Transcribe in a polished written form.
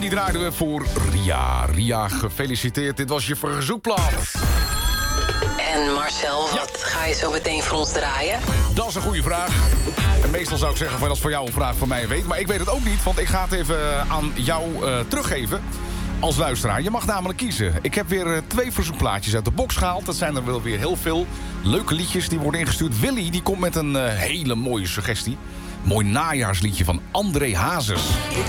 Die draaiden we voor Ria. Ria, gefeliciteerd. Dit was je verzoekplaat. En Marcel, wat ga je zo meteen voor ons draaien? Dat is een goede vraag. En meestal zou ik zeggen, van, dat is voor jou een vraag van mij weet. Maar ik weet het ook niet, want ik ga het even aan jou teruggeven als luisteraar. Je mag namelijk kiezen. Ik heb weer 2 verzoekplaatjes uit de box gehaald. Dat zijn er wel weer heel veel leuke liedjes die worden ingestuurd. Willy die komt met een hele mooie suggestie. Mooi najaarsliedje van André Hazes. Ik